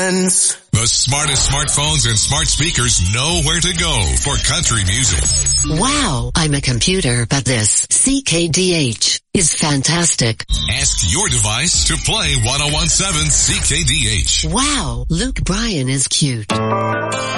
friends. The smartest smartphones and smart speakers know where to go for country music. Wow, I'm a computer, but this CKDH is fantastic. Ask your device to play 1017 CKDH. Wow, Luke Bryan is cute.